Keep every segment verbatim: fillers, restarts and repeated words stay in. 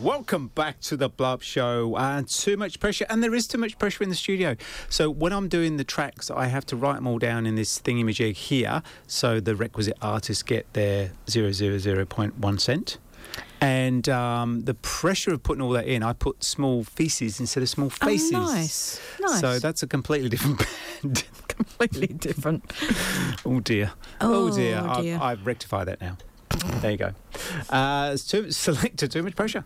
welcome back to the Blow Up Show. Uh, too much pressure, and there is too much pressure in the studio. So when I'm doing the tracks, I have to write them all down in this thingamajig here, so the requisite artists get their zero zero zero point one cent. And um, the pressure of putting all that in, I put small feces instead of small faces. Oh, nice. Nice. So that's a completely different band. Completely different. Oh, dear. Oh, Oh, dear. dear. I've, I've rectified that now. There you go. Uh, it's too, selector, too much pressure.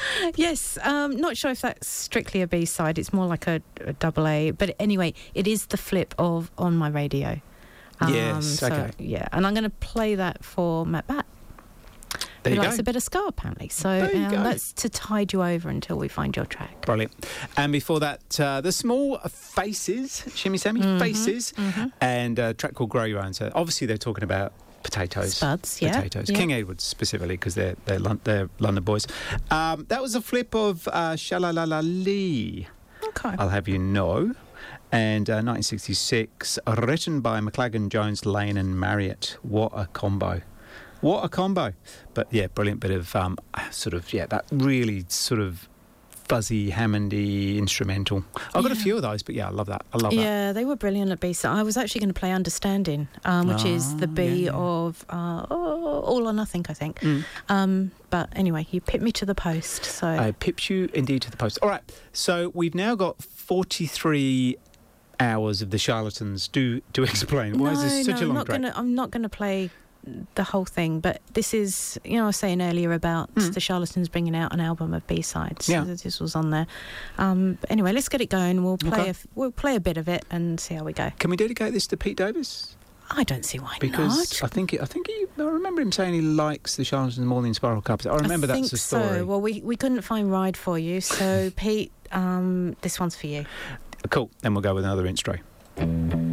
Yes, um, not sure if that's strictly a B-side. It's more like a, a double A. But anyway, it is the flip of On My Radio. Um, Yes, so, okay. Yeah, and I'm going to play that for Matt Batt. There He you likes go. a bit of ska, apparently. So There you um, go. that's to tide you over until we find your track. Brilliant. And before that, uh, the Small Faces, Shimmy Sammy, Mhm, Faces, mhm. and a track called Grow Your Own. So obviously they're talking about potatoes. Spuds, yeah. Potatoes. yeah. King Edwards specifically, because they're, they're, Lon- they're London boys. Um, that was a flip of uh, Shalalala Lee, Okay. I'll have you know. And uh, nineteen sixty-six, written by McLagan, Jones, Lane and Marriott. What a combo. What a combo. But yeah, brilliant bit of um, sort of, yeah, that really sort of fuzzy, Hammondy instrumental. I've got a Yeah. few of those, but yeah, I love that. I love that. Yeah, they were brilliant at B-side. I was actually going to play Understanding, um, which is the Ah, B yeah, yeah. of uh, oh, All or Nothing, I think. Mm. Um, but anyway, you pipped me to the post. So I pipped you indeed to the post. All right, so we've now got forty-three hours of the Charlatans. Do do explain. Why no, is this such no, a I'm long not track? gonna. I'm not going to play the whole thing. But this is, you know, I was saying earlier about Mm. the Charlatans bringing out an album of B-sides. Yeah. So this was on there. Um, but anyway, let's get it going. We'll play. Okay. A f we'll play a bit of it and see how we go. Can we dedicate this to Pete Davis? I don't see why Because not. I think it, I think he, I remember him saying he likes the Charlatans more than Spiral Cups. I remember I that's think the story. So. Well, we we couldn't find Ride for you, so Pete, um, this one's for you. Cool. Then we'll go with another intro.